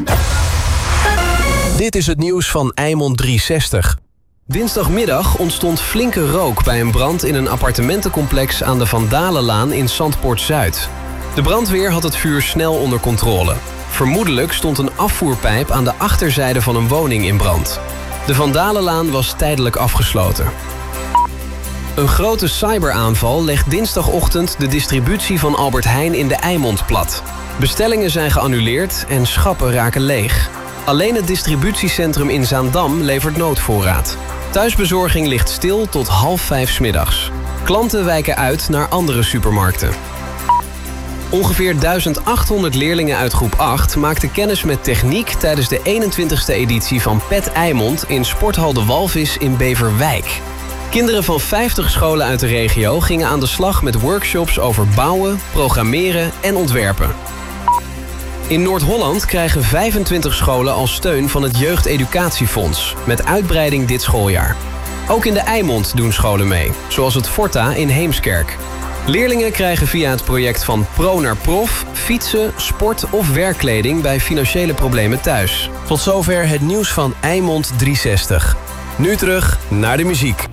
Dit is het nieuws van Eimond 360. Dinsdagmiddag ontstond flinke rook bij een brand in een appartementencomplex aan de Van Dalenlaan in Zandpoort-Zuid. De brandweer had het vuur snel onder controle. Vermoedelijk stond een afvoerpijp aan de achterzijde van een woning in brand. De Van Dalenlaan was tijdelijk afgesloten. Een grote cyberaanval legt dinsdagochtend de distributie van Albert Heijn in de Eimond plat. Bestellingen zijn geannuleerd en schappen raken leeg. Alleen het distributiecentrum in Zaandam levert noodvoorraad. Thuisbezorging ligt stil tot 4:30 's middags. Klanten wijken uit naar andere supermarkten. Ongeveer 1800 leerlingen uit groep 8 maakten kennis met techniek tijdens de 21ste editie van PET Eimond in Sporthal de Walvis in Beverwijk. Kinderen van 50 scholen uit de regio gingen aan de slag met workshops over bouwen, programmeren en ontwerpen. In Noord-Holland krijgen 25 scholen al steun van het Jeugdeducatiefonds, met uitbreiding dit schooljaar. Ook in de Eimond doen scholen mee, zoals het Forta in Heemskerk. Leerlingen krijgen via het project van Pro naar Prof fietsen, sport of werkkleding bij financiële problemen thuis. Tot zover het nieuws van Eimond 360. Nu terug naar de muziek.